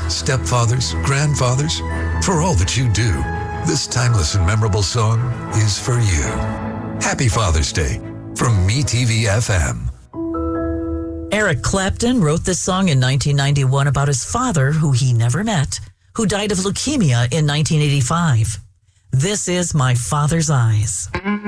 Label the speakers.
Speaker 1: stepfathers, grandfathers, for all that you do. This timeless and memorable song is for you. Happy Father's Day from MeTV FM.
Speaker 2: Eric Clapton wrote this song in 1991 about his father, who he never met, who died of leukemia in 1985. This is My Father's Eyes.